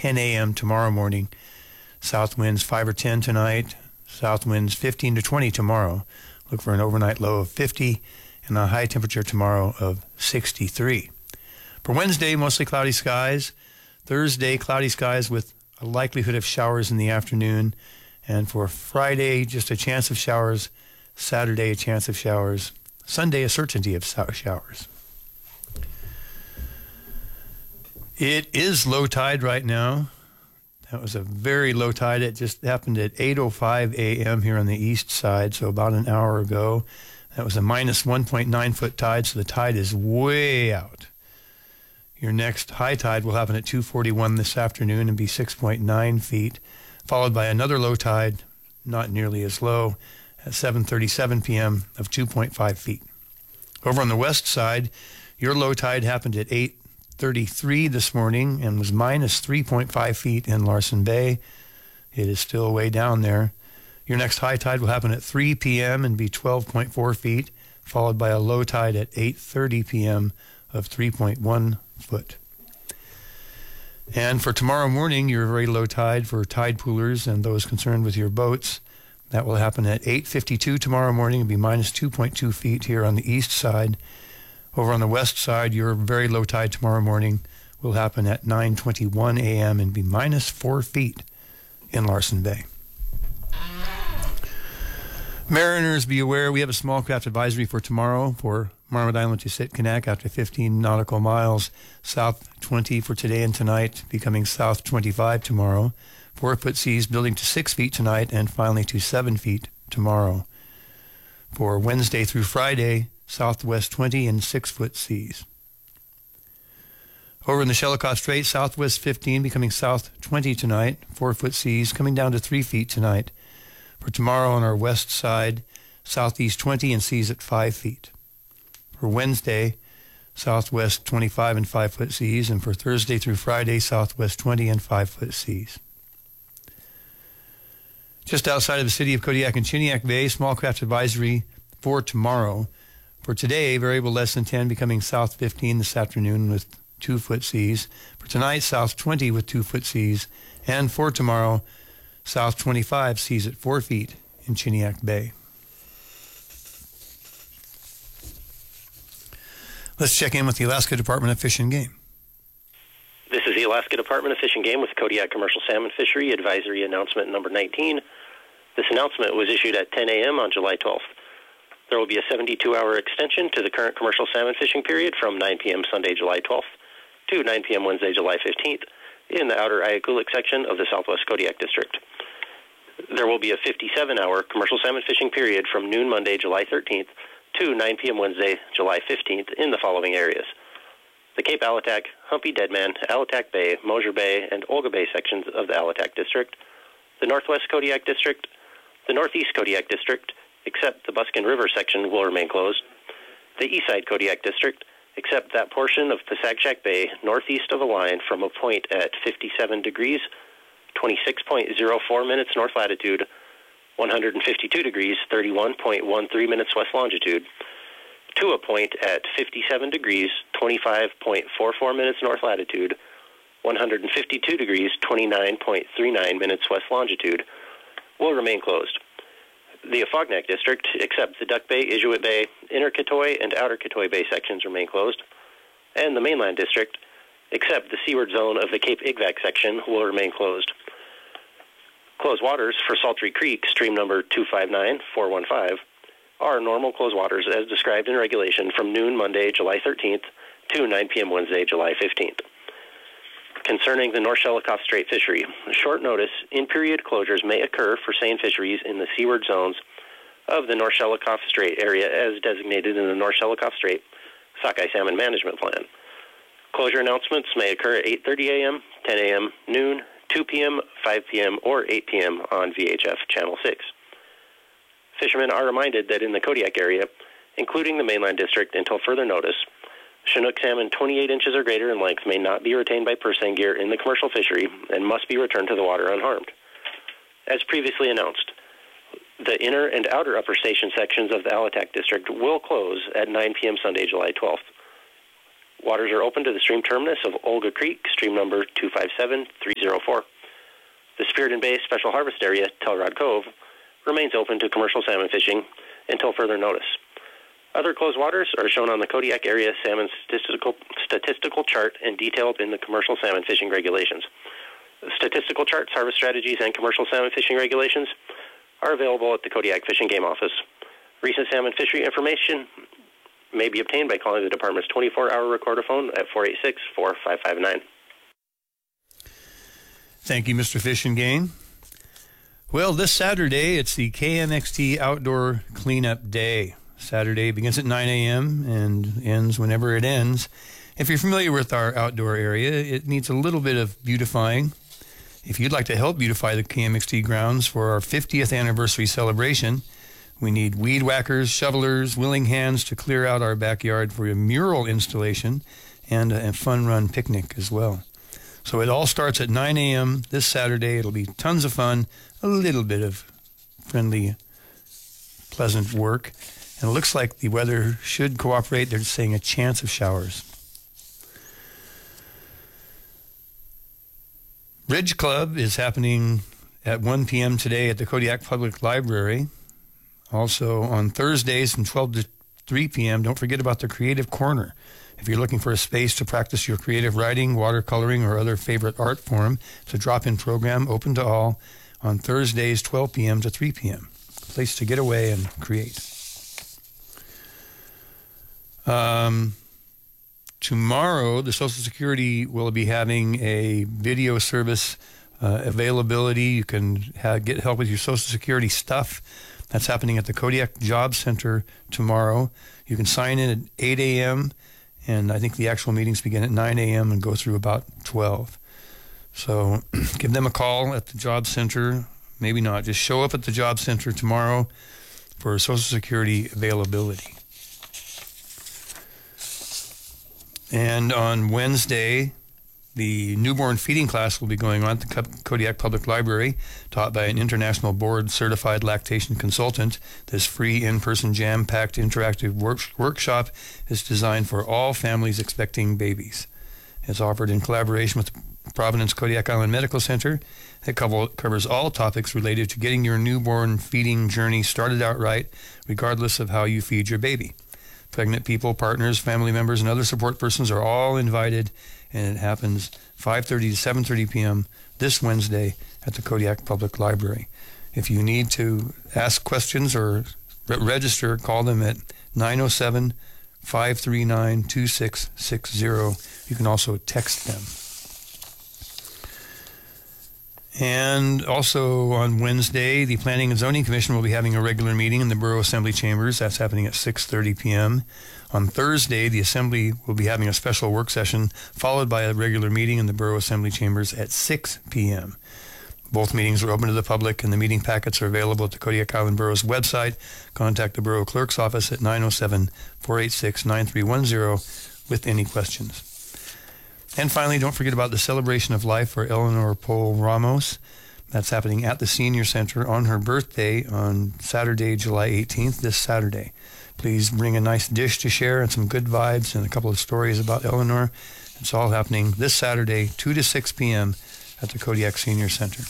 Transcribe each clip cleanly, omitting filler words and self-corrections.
10 a.m. tomorrow morning. South winds 5 or 10 tonight. South winds 15 to 20 tomorrow. Look for an overnight low of 50 and a high temperature tomorrow of 63. For Wednesday, mostly cloudy skies. Thursday, cloudy skies with a likelihood of showers in the afternoon. And for Friday, just a chance of showers. Saturday, a chance of showers. Sunday, a certainty of showers. It is low tide right now. That was a very low tide. It just happened at 8:05 a.m. here on the east side, so about an hour ago. That was a minus 1.9 foot tide, so the tide is way out. Your next high tide will happen at 2:41 this afternoon and be 6.9 feet, followed by another low tide, not nearly as low, at 7:37 p.m. of 2.5 feet. Over on the west side, your low tide happened at 8:33 this morning and was minus 3.5 feet in Larsen Bay. It is still way down there. Your next high tide will happen at 3 p.m. and be 12.4 feet, followed by a low tide at 8:30 p.m. of 3.1 foot. And for tomorrow morning, your very low tide for tide poolers and those concerned with your boats, that will happen at 8:52 tomorrow morning and be minus 2.2 feet here on the east side. Over on the west side, your very low tide tomorrow morning will happen at 9:21 a.m. and be minus 4 feet in Larsen Bay. Mariners, be aware, we have a small craft advisory for tomorrow for Marmot Island to Sitkinak after 15 nautical miles. South 20 for today and tonight, becoming south 25 tomorrow. 4-foot seas building to 6 feet tonight and finally to 7 feet tomorrow. For Wednesday through Friday, southwest 20 and 6-foot seas. Over in the Shelikof Strait, southwest 15 becoming south 20 tonight. 4-foot seas coming down to 3 feet tonight. For tomorrow on our west side, southeast 20 and seas at 5 feet. For Wednesday, southwest 25 and 5-foot seas. And for Thursday through Friday, southwest 20 and 5-foot seas. Just outside of the city of Kodiak and Chiniak Bay, small craft advisory for tomorrow. For today, variable less than 10 becoming south 15 this afternoon with 2-foot seas. For tonight, south 20 with 2-foot seas. And for tomorrow, south 25 seas at 4 feet in Chiniak Bay. Let's check in with the Alaska Department of Fish and Game. This is the Alaska Department of Fish and Game with Kodiak Commercial Salmon Fishery Advisory Announcement number 19. This announcement was issued at 10 a.m. on July 12th. There will be a 72-hour extension to the current commercial salmon fishing period from 9 p.m. Sunday, July 12th to 9 p.m. Wednesday, July 15th in the outer Ayakulik section of the Southwest Kodiak District. There will be a 57-hour commercial salmon fishing period from noon Monday, July 13th to 9 p.m. Wednesday, July 15th in the following areas: the Cape Alatak, Humpy Deadman, Alatak Bay, Mosier Bay, and Olga Bay sections of the Alatak District, the Northwest Kodiak District, the Northeast Kodiak District, except the Buskin River section will remain closed, the Eastside Kodiak District, except that portion of Pasagshak Bay northeast of the line from a point at 57 degrees, 26.04 minutes north latitude, 152 degrees, 31.13 minutes west longitude, to a point at 57 degrees, 25.44 minutes north latitude, 152 degrees, 29.39 minutes west longitude, will remain closed. The Afognak District, except the Duck Bay, Inuit Bay, Inner Kitoy, and Outer Kitoy Bay sections remain closed, and the Mainland District, except the seaward zone of the Cape Igvac section, will remain closed. Closed waters for Saltry Creek, stream number 259415, are normal closed waters as described in regulation from noon Monday, July 13th to 9 p.m. Wednesday, July 15th. Concerning the North Shelikof Strait fishery, short notice in-period closures may occur for seine fisheries in the seaward zones of the North Shelikof Strait area as designated in the North Shelikof Strait Sockeye Salmon Management Plan. Closure announcements may occur at 8:30 a.m., 10 a.m., noon, 2 p.m., 5 p.m., or 8 p.m. on VHF Channel 6. Fishermen are reminded that in the Kodiak area, including the Mainland District until further notice, Chinook salmon 28 inches or greater in length may not be retained by purse seine gear in the commercial fishery and must be returned to the water unharmed. As previously announced, the inner and outer upper station sections of the Alatak District will close at 9 p.m. Sunday, July 12th. Waters are open to the stream terminus of Olga Creek, stream number 257304. The Spirit Bay Special Harvest Area, Telrod Cove, remains open to commercial salmon fishing until further notice. Other closed waters are shown on the Kodiak Area Salmon Statistical Chart and detailed in the Commercial Salmon Fishing Regulations. Statistical charts, harvest strategies, and commercial salmon fishing regulations are available at the Kodiak Fish and Game Office. Recent salmon fishery information may be obtained by calling the department's 24-hour recorder phone at 486-4559. Thank you, Mr. Fish and Game. Well, this Saturday, it's the KMXT Outdoor Cleanup Day. Saturday begins at 9 a.m. and ends whenever it ends. If you're familiar with our outdoor area, it needs a little bit of beautifying. If you'd like to help beautify the KMXT grounds for our 50th anniversary celebration, we need weed whackers, shovelers, willing hands to clear out our backyard for a mural installation and a fun run picnic as well. So it all starts at 9 a.m. this Saturday. It'll be tons of fun, a little bit of friendly, pleasant work. And it looks like the weather should cooperate. They're saying a chance of showers. Ridge Club is happening at 1 p.m. today at the Kodiak Public Library. Also on Thursdays from 12 to 3 p.m., don't forget about the Creative Corner. If you're looking for a space to practice your creative writing, watercoloring, or other favorite art form, it's a drop-in program open to all on Thursdays, 12 p.m. to 3 p.m. A place to get away and create. Tomorrow, the Social Security will be having a video service availability. You can get help with your Social Security stuff. That's happening at the Kodiak Job Center tomorrow. You can sign in at 8 a.m., and I think the actual meetings begin at 9 a.m. and go through about 12. So give them a call at the Job Center. Maybe not. Just show up at the Job Center tomorrow for Social Security availability. And on Wednesday, the newborn feeding class will be going on at the Kodiak Public Library, taught by an international board-certified lactation consultant. This free in-person jam-packed interactive workshop is designed for all families expecting babies. It's offered in collaboration with the Providence Kodiak Island Medical Center. It covers all topics related to getting your newborn feeding journey started out right, regardless of how you feed your baby. Pregnant people, partners, family members, and other support persons are all invited, and it happens 5:30 to 7:30 p.m. this Wednesday at the Kodiak Public Library. If you need to ask questions or register, call them at 907-539-2660. You can also text them. And also on Wednesday, the Planning and Zoning Commission will be having a regular meeting in the Borough Assembly Chambers. That's happening at 6:30 p.m. On Thursday, the Assembly will be having a special work session, followed by a regular meeting in the Borough Assembly Chambers at 6 p.m. Both meetings are open to the public, and the meeting packets are available at the Kodiak Island Borough's website. Contact the Borough Clerk's office at 907-486-9310 with any questions. And finally, don't forget about the Celebration of Life for Eleanor Pohl Ramos. That's happening at the Senior Center on her birthday on Saturday, July 18th, this Saturday. Please bring a nice dish to share and some good vibes and a couple of stories about Eleanor. It's all happening this Saturday, 2 to 6 p.m. at the Kodiak Senior Center.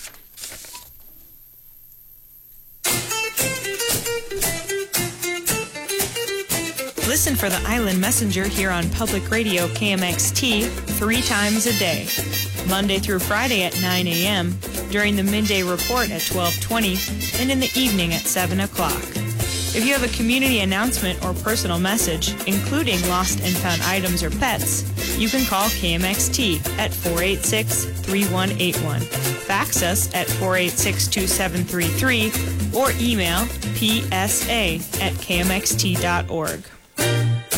Listen for the Island Messenger here on Public Radio KMXT 3 times a day, Monday through Friday at 9 a.m., during the midday report at 12:20, and in the evening at 7 o'clock. If you have a community announcement or personal message, including lost and found items or pets, you can call KMXT at 486-3181, fax us at 486-2733, or email psa@kmxt.org.